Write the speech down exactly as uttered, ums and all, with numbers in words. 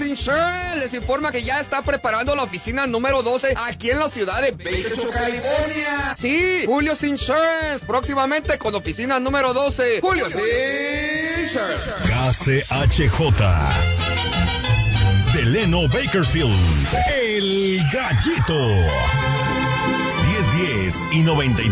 Insurance les informa que ya está preparando la oficina número doce aquí en la ciudad de Bakersfield, California. Sí, Julio's Insurance, próximamente con oficina número doce. Julio's Insurance. K C H J. Delano Bakersfield, el Gallito. diez diez y noventa y